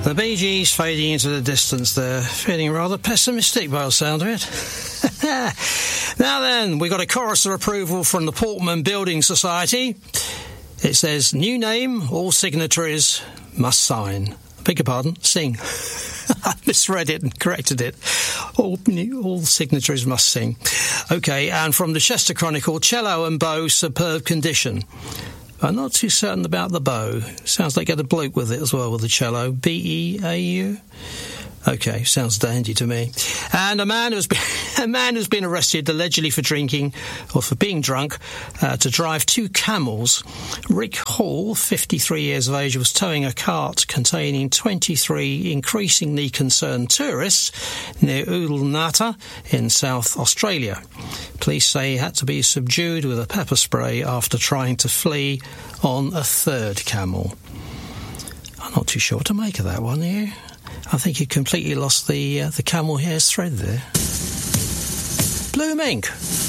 The Bee Gees fading into the distance there, feeling rather pessimistic by the sound of it. Now then, we got a chorus of approval from the Portman Building Society. It says, new name, all signatories must sign. Beg your pardon, sing. I misread it and corrected it. All signatories must sing. OK, and from the Chester Chronicle, cello and bow, superb condition. I'm not too certain about the bow. Sounds like you had a bloke with it as well, with the cello. B-E-A-U? OK, sounds dandy to me. And a man who's been arrested allegedly for drinking, or for being drunk, to drive 2 camels. Rick Hall, 53 years of age, was towing a cart containing 23 increasingly concerned tourists near Oodlenata in South Australia. Police say he had to be subdued with a pepper spray after trying to flee on a 3rd camel. I'm not too sure what to make of that one, are you? I think he completely lost the camel hair's thread there. Blue Mink.